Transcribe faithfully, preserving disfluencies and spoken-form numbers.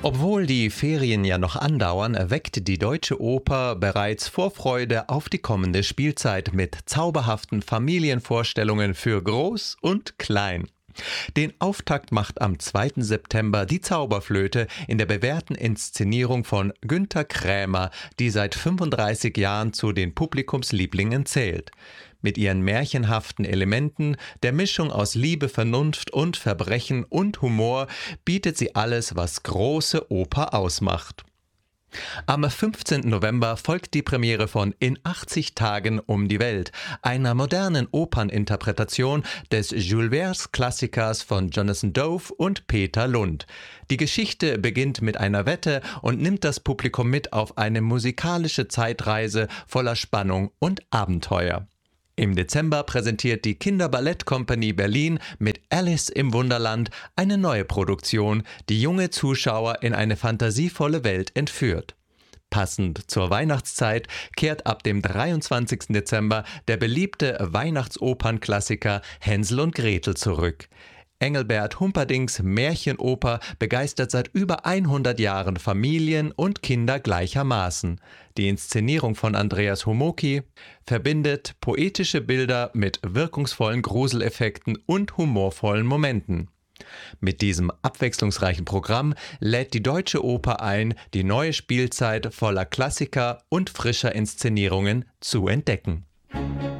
Obwohl die Ferien ja noch andauern, erweckt die Deutsche Oper bereits Vorfreude auf die kommende Spielzeit mit zauberhaften Familienvorstellungen für Groß und Klein. Den Auftakt macht am zweiten September die Zauberflöte in der bewährten Inszenierung von Günter Krämer, die seit fünfunddreißig Jahren zu den Publikumslieblingen zählt. Mit ihren märchenhaften Elementen, der Mischung aus Liebe, Vernunft und Verbrechen und Humor bietet sie alles, was große Oper ausmacht. Am fünfzehnten November folgt die Premiere von In achtzig Tagen um die Welt, einer modernen Operninterpretation des Jules Verne-Klassikers von Jonathan Dove und Peter Lund. Die Geschichte beginnt mit einer Wette und nimmt das Publikum mit auf eine musikalische Zeitreise voller Spannung und Abenteuer. Im Dezember präsentiert die Kinderballettkompanie Berlin mit Alice im Wunderland eine neue Produktion, die junge Zuschauer in eine fantasievolle Welt entführt. Passend zur Weihnachtszeit kehrt ab dem dreiundzwanzigsten Dezember der beliebte Weihnachtsopernklassiker Hänsel und Gretel zurück. Engelbert Humperdincks Märchenoper begeistert seit über hundert Jahren Familien und Kinder gleichermaßen. Die Inszenierung von Andreas Homoki verbindet poetische Bilder mit wirkungsvollen Gruseleffekten und humorvollen Momenten. Mit diesem abwechslungsreichen Programm lädt die Deutsche Oper ein, die neue Spielzeit voller Klassiker und frischer Inszenierungen zu entdecken.